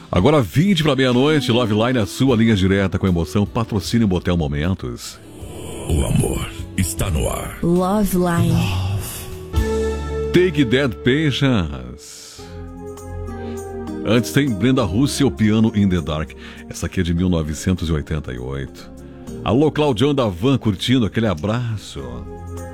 Agora 20 para meia-noite, Love Line, a sua linha direta com emoção, patrocínio Motel Momentos. O amor está no ar. Love Line. Take Dead Patience. Antes tem Brenda Russell, Piano in the Dark. Essa aqui é de 1988. Alô, Claudião da Van, curtindo aquele abraço.